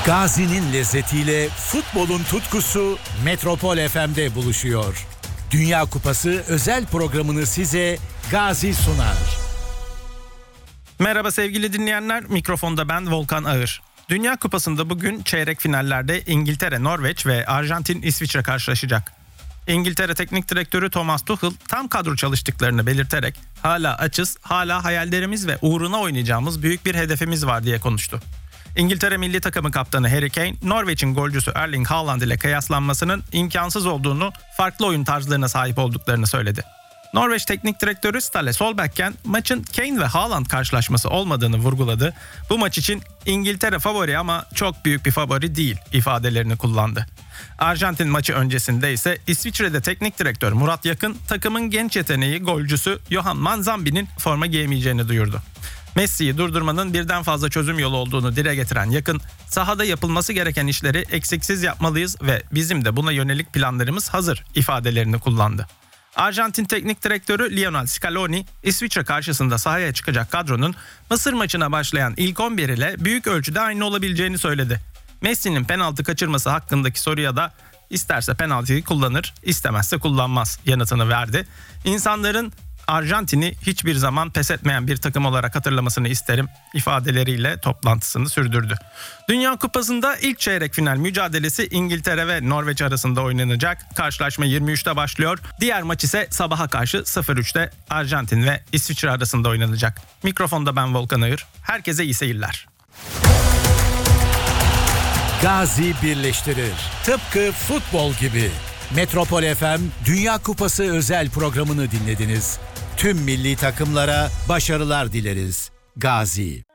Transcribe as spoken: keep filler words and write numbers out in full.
Gazi'nin lezzetiyle futbolun tutkusu Metropol F M'de buluşuyor. Dünya Kupası özel programını size Gazi sunar. Merhaba sevgili dinleyenler, mikrofonda ben Volkan Ağır. Dünya Kupası'nda bugün çeyrek finallerde İngiltere, Norveç ve Arjantin, İsviçre karşılaşacak. İngiltere Teknik Direktörü Thomas Tuchel tam kadro çalıştıklarını belirterek hala açız, hala hayallerimiz ve uğruna oynayacağımız büyük bir hedefimiz var diye konuştu. İngiltere milli takımı kaptanı Harry Kane, Norveç'in golcüsü Erling Haaland ile kıyaslanmasının imkansız olduğunu, farklı oyun tarzlarına sahip olduklarını söyledi. Norveç Teknik Direktörü Ståle Solbakken maçın Kane ve Haaland karşılaşması olmadığını vurguladı. Bu maç için İngiltere favori ama çok büyük bir favori değil ifadelerini kullandı. Arjantin maçı öncesinde ise İsviçre'de teknik direktör Murat Yakın takımın genç yeteneği golcüsü Johan Manzambi'nin forma giyemeyeceğini duyurdu. Messi'yi durdurmanın birden fazla çözüm yolu olduğunu dile getiren Yakın, sahada yapılması gereken işleri eksiksiz yapmalıyız ve bizim de buna yönelik planlarımız hazır ifadelerini kullandı. Arjantin Teknik Direktörü Lionel Scaloni, İsviçre karşısında sahaya çıkacak kadronun Mısır maçına başlayan ilk on bir ile büyük ölçüde aynı olabileceğini söyledi. Messi'nin penaltı kaçırması hakkındaki soruya da isterse penaltıyı kullanır, istemezse kullanmaz yanıtını verdi. İnsanların Arjantin'i hiçbir zaman pes etmeyen bir takım olarak hatırlamasını isterim ifadeleriyle toplantısını sürdürdü. Dünya Kupası'nda ilk çeyrek final mücadelesi İngiltere ve Norveç arasında oynanacak. Karşılaşma yirmi üçte başlıyor. Diğer maç ise sabaha karşı sıfır üçte Arjantin ve İsviçre arasında oynanacak. Mikrofonda ben Volkan Ağır. Herkese iyi seyirler. Gazi birleştirir. Tıpkı futbol gibi. Metropol F M Dünya Kupası özel programını dinlediniz. Tüm milli takımlara başarılar dileriz. Gazi.